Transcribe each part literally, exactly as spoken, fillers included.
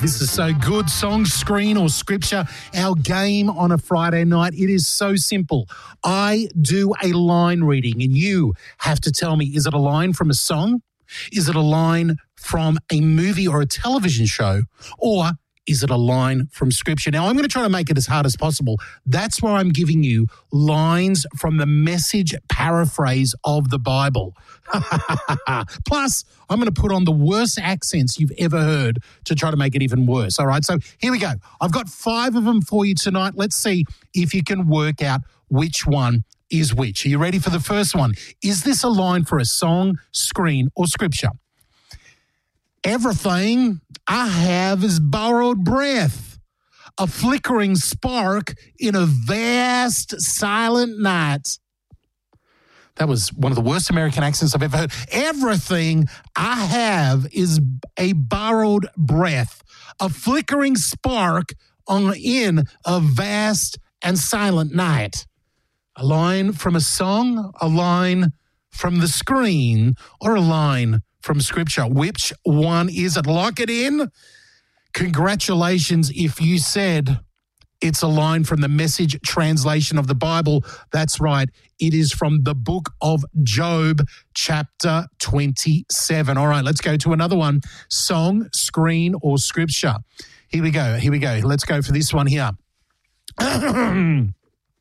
This is so good. Song, screen, or scripture. Our game on a Friday night. It is so simple. I do a line reading, and you have to tell me, is it a line from a song? Is it a line from a movie or a television show? Or is it a line from scripture? Now, I'm going to try to make it as hard as possible. That's why I'm giving you lines from the Message paraphrase of the Bible. Plus, I'm going to put on the worst accents you've ever heard to try to make it even worse. All right, so here we go. I've got five of them for you tonight. Let's see if you can work out which one is which. Are you ready for the first one? Is this a line for a song, screen, or scripture? Everything I have is borrowed breath, a flickering spark in a vast, silent night. That was one of the worst American accents I've ever heard. Everything I have is a borrowed breath, a flickering spark on in a vast and silent night. A line from a song, a line from the screen, or a line from scripture. Which one is it? Lock it in. Congratulations if you said it's a line from the Message translation of the Bible. That's right. It is from the book of Job, chapter twenty-seven. All right, let's go to another one. Song, screen, or scripture. Here we go. Here we go. Let's go for this one here. I'm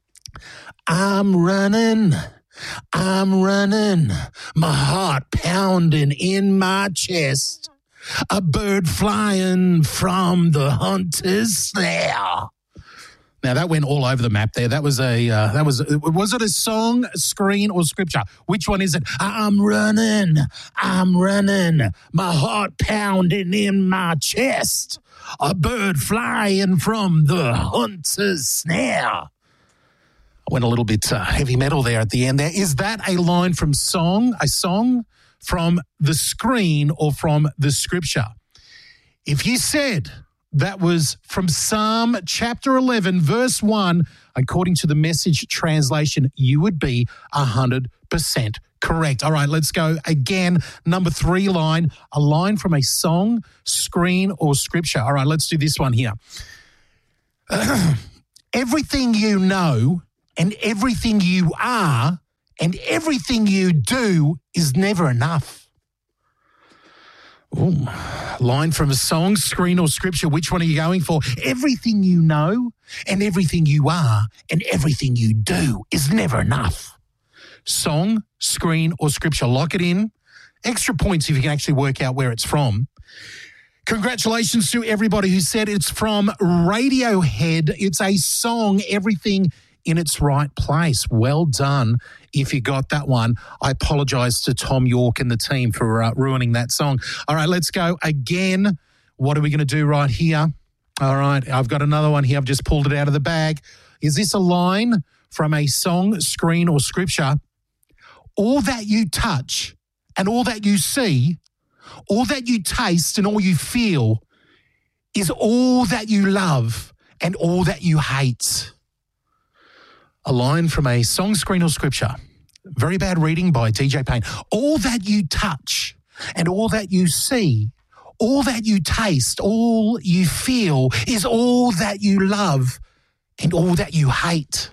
running. I'm running, my heart pounding in my chest, a bird flying from the hunter's snare. Now that went all over the map there. That was a, uh, that was, was it a song, screen, or scripture? Which one is it? I'm running, I'm running, my heart pounding in my chest, a bird flying from the hunter's snare. I went a little bit uh, heavy metal there at the end there. Is that a line from song, a song from the screen, or from the scripture? If you said that was from Psalm chapter eleven, verse one, according to the Message translation, you would be one hundred percent correct. All right, let's go again. Number three line, a line from a song, screen, or scripture. All right, let's do this one here. Everything you know and everything you are and everything you do is never enough. Ooh, line from a song, screen, or scripture. Which one are you going for? Everything you know and everything you are and everything you do is never enough. Song, screen, or scripture. Lock it in. Extra points if you can actually work out where it's from. Congratulations to everybody who said it's from Radiohead. It's a song, Everything in Its Right Place. Well done if you got that one. I apologize to Tom York and the team for uh, ruining that song. All right, let's go again. What are we going to do right here? All right, I've got another one here. I've just pulled it out of the bag. Is this a line from a song, screen, or scripture? All that you touch and all that you see, all that you taste and all you feel is all that you love and all that you hate. A line from a song, screen, or scripture. Very bad reading by D J Payne. All that you touch and all that you see, all that you taste, all you feel is all that you love and all that you hate.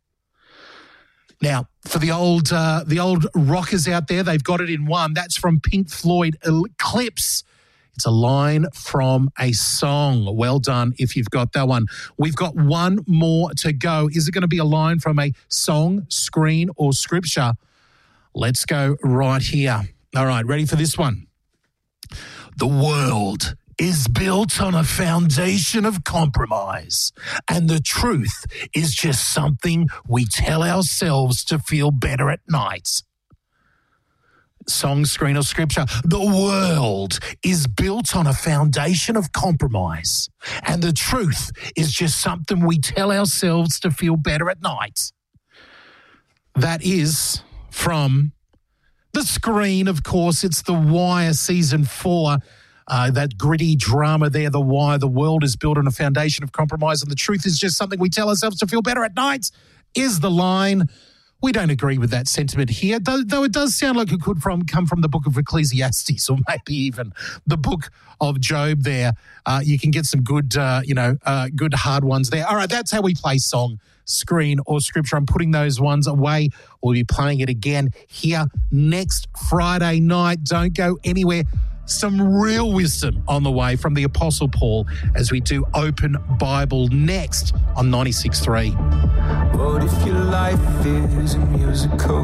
Now, for the old uh, the old rockers out there, they've got it in one. That's from Pink Floyd, Eclipse. It's a line from a song. Well done if you've got that one. We've got one more to go. Is it going to be a line from a song, screen, or scripture? Let's go right here. All right, ready for this one? The world is built on a foundation of compromise, and the truth is just something we tell ourselves to feel better at night. Song, screen, or scripture. The world is built on a foundation of compromise, and the truth is just something we tell ourselves to feel better at night. That is from the screen, of course. It's The Wire season four. Uh, that gritty drama there, The Wire. The world is built on a foundation of compromise, and the truth is just something we tell ourselves to feel better at night, is the line. We don't agree with that sentiment here, though, though it does sound like it could from come from the book of Ecclesiastes or maybe even the book of Job there. Uh, you can get some good, uh, you know, uh, good hard ones there. All right, that's how we play song, screen or scripture. I'm putting those ones away. We'll be playing it again here next Friday night. Don't go anywhere. Some real wisdom on the way from the Apostle Paul as we do Open Bible next on ninety-six point three. What if your life is a musical?